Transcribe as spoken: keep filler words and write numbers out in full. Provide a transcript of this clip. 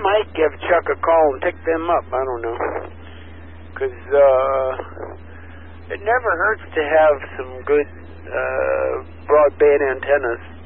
might give Chuck a call and pick them up. I don't know. Because uh, it never hurts to have some good uh, broadband antennas.